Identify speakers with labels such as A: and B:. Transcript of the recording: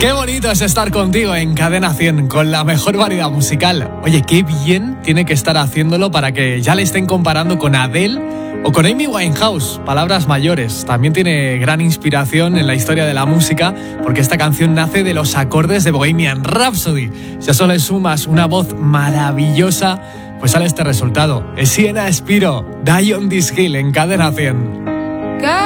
A: Qué bonito es estar contigo en Cadena 100 con la mejor variedad musical. Oye, qué bien tiene que estar haciéndolo para que ya le estén comparando con Adele o con Amy Winehouse, palabras mayores. También tiene gran inspiración en la historia de la música porque esta canción nace de los acordes de Bohemian Rhapsody. Si a eso le sumas una voz maravillosa, pues sale este resultado. Es Sienna Spiro, Die on This Hill en Cadena 100.